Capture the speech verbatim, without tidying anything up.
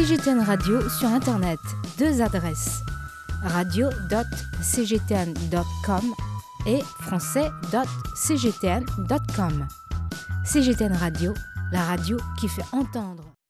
C G T N Radio sur Internet. Deux adresses. radio point c g t n point com et français point c g t n point com. C G T N Radio, la radio qui fait entendre.